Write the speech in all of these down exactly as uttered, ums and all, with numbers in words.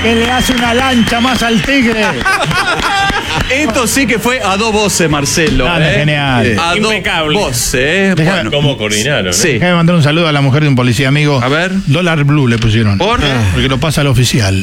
que le hace una lancha más al tigre. Esto sí que fue a dos voces, Marcelo. Dale, ¿eh? genial. A dos Impecable. voces. ¿eh? Bueno, ¿Cómo coordinaron? sí. Déjame mandar un saludo a la mujer de un policía amigo. A ver. Dólar Blue le pusieron. ¿Por? Porque lo pasa al oficial.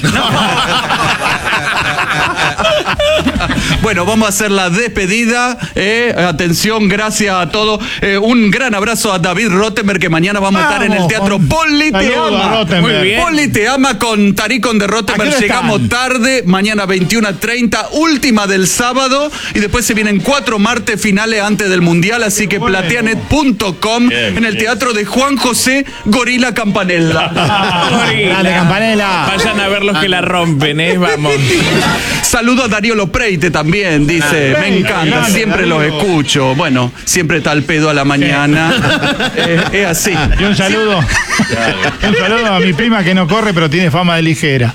Bueno, vamos a hacer la despedida. Eh, atención, gracias a todos. Eh, un gran abrazo a David Rottenberg, que mañana vamos, vamos a estar en el Teatro con... Politeama. Muy bien. Politeama con Taricón de Rottenberg. Llegamos están? tarde, mañana veintiuna treinta, última del sábado. Y después se vienen cuatro martes finales antes del Mundial. Así que bueno. plateanet punto com en el Teatro de Juan José Gorila Campanella. Gorila. Dale, Campanella. Vayan a ver los que la rompen, ¿eh? Vamos. Saludo a Darío Lopreite también, dice, me encanta, siempre los escucho. Bueno, siempre está el pedo a la mañana. eh, es así. Y un saludo. Un saludo a mi prima que no corre, pero tiene fama de ligera.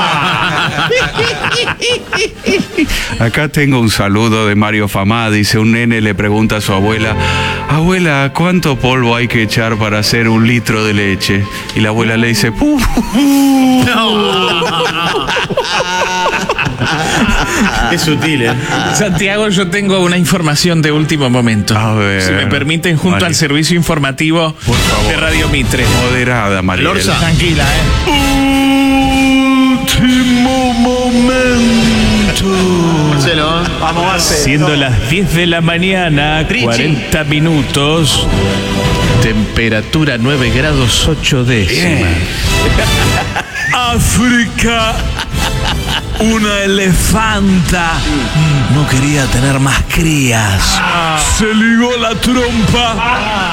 Acá tengo un saludo de Mario Famá. Dice, un nene le pregunta a su abuela: abuela, ¿cuánto polvo hay que echar para hacer un litro de leche? Y la abuela le dice, ¡puf! Qué sutil, ¿eh? Santiago, yo tengo una información de último momento. A ver. Si me permiten, junto Mari. al servicio informativo Por favor. de Radio Mitre. Moderada, Mariela. Lorza. Tranquila, ¿eh? Último momento. Marcelo. Vamos, Marcelo. Siendo las diez de la mañana, Trichi. cuarenta minutos. Temperatura nueve grados ocho décimas. África. Una elefanta no quería tener más crías. Se ligó la trompa.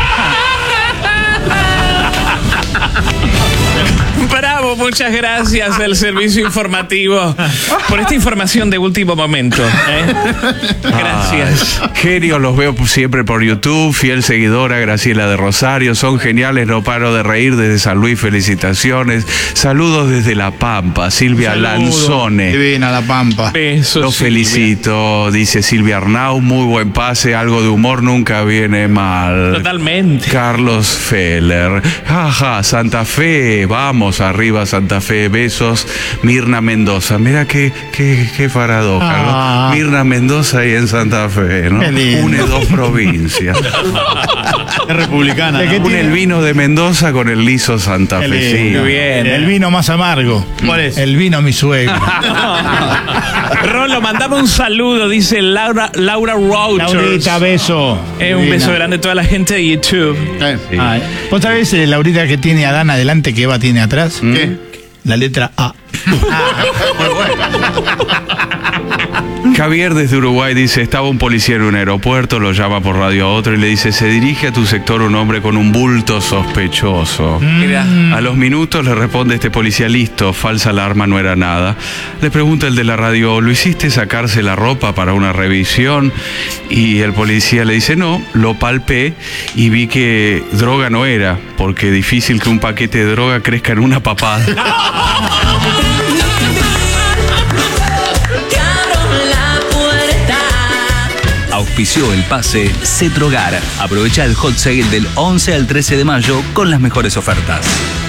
Bravo, muchas gracias al servicio informativo por esta información de último momento. ¿eh? Gracias. Ay, genio, los veo siempre por YouTube. Fiel seguidora, Graciela de Rosario. Son geniales, no paro de reír desde San Luis. Felicitaciones. Saludos desde La Pampa. Silvia Saludo. Lanzone. Divina La Pampa. Besos. Los Silvia. felicito, dice Silvia Arnau. Muy buen pase, algo de humor nunca viene mal. Totalmente. Carlos Feller. Jaja, Santa Fe. Vamos arriba, Santa Fe. Besos. Mirna Mendoza. Mira qué, qué, qué paradoja, Ah. ¿no? Mirna Mendoza y en Santa Fe, ¿no? Qué lindo. Une dos provincias. Es republicana. ¿De qué ¿no? Une el vino de Mendoza con el liso Qué santafesino. lindo. bien. El vino más amargo. ¿Cuál es? El vino mi suegra. Rolo, mandame un saludo, dice Laura, Laura Routers. Laurita, beso. Eh, un Divina. beso grande a toda la gente de YouTube. Eh, Ay. ¿Vos sabés, eh, Laurita, que tiene Adán adelante que Eva tiene atrás? ¿Qué? La letra A. Javier desde Uruguay dice, estaba un policía en un aeropuerto, lo llama por radio a otro y le dice, se dirige a tu sector un hombre con un bulto sospechoso. Mira. A los minutos le responde este policía, listo, falsa alarma, no era nada. Le pregunta el de la radio, ¿lo hiciste sacarse la ropa para una revisión? Y el policía le dice, no, lo palpé y vi que droga no era, porque es difícil que un paquete de droga crezca en una papada. Auspició el pase Cetrogar. Aprovecha el hot sale del once al trece de mayo con las mejores ofertas.